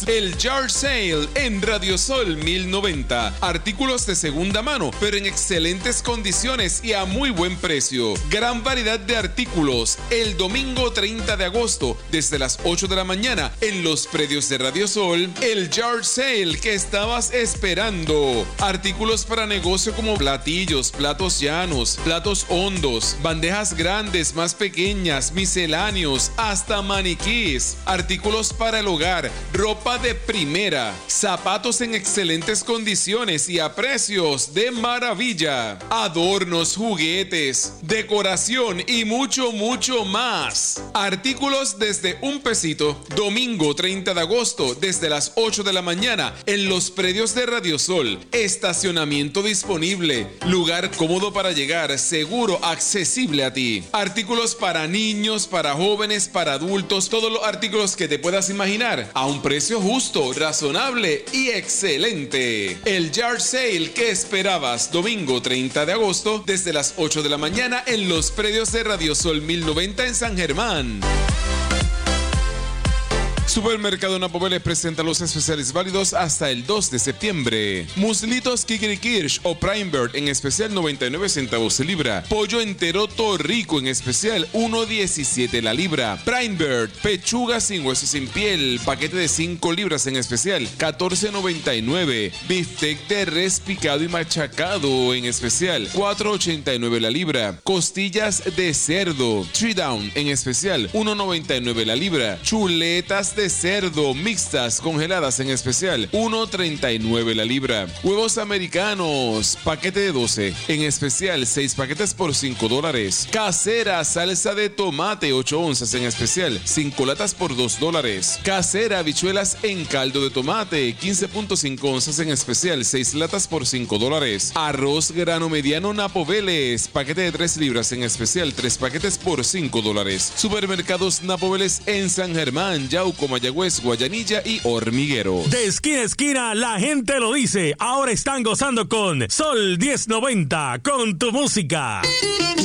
el Yard Sale en Radio Sol 1090. Artículos de segunda mano, pero en excelentes condiciones y a muy buen precio. Gran variedad de artículos el domingo 30 de agosto desde las 8 de la mañana en los predios de Radio Sol. El Yard Sale que estabas esperando. Artículos para negocio como platillos, platos llanos, platos hondos, bandejas grandes, más pequeñas, misceláneos, hasta maniquís. Artículos para el hogar, ropa de primera, zapatos en excelentes condiciones y a precios de maravilla. Adornos, juguetes, decoración y mucho más. Artículos desde $1, domingo 30 de agosto desde las 8 de la mañana en los predios de Radio Sol. Estacionamiento disponible, lugar cómodo para llegar, seguro, accesible a ti. Artículos para niños, para jóvenes, para adultos, todos los artículos que te puedas imaginar a un precio justo, razonable y excelente. El Yard Sale que esperabas, domingo 30 de agosto desde las 8 de la mañana en los predios de Radio Sol 1090 en San Germán. Supermercado Napoveles presenta los especiales válidos hasta el 2 de septiembre. Muslitos Kikirikirsch o Prime Bird en especial 99 centavos de libra. Pollo entero Torrico en especial 1.17 la libra. Prime Bird, pechuga sin hueso sin piel, paquete de 5 libras en especial 14.99. Bistec de res picado y machacado en especial 4.89 la libra. Costillas de cerdo Three Down en especial 1.99 la libra. Chuletas de cerdo mixtas congeladas en especial 1.39 la libra. Huevos americanos paquete de 12 en especial 6 paquetes por $5. Casera salsa de tomate 8 onzas en especial 5 latas por $2. Casera habichuelas en caldo de tomate 15.5 onzas en especial 6 latas por $5. Arroz grano mediano Napoveles paquete de 3 libras en especial 3 paquetes por $5. Supermercados Napoveles en San Germán, Yauco, Mayagüez, Guayanilla y Hormiguero. De esquina a esquina, la gente lo dice. Ahora están gozando con Sol 1090, con tu música.